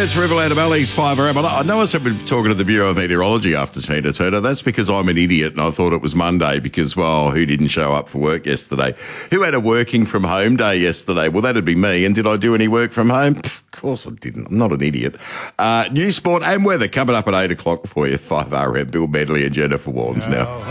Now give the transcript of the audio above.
It's Riverland Valley's 5am. I know I've been talking to the Bureau of Meteorology after Tina Turner. That's because I'm an idiot and I thought it was Monday because, well, who didn't show up for work yesterday? Who had a working from home day yesterday? Well, that'd be me. And did I do any work from home? Of course I didn't. I'm not an idiot. News, sport and weather coming up at 8 o'clock for you. 5RM, Bill Medley and Jennifer Warnes now.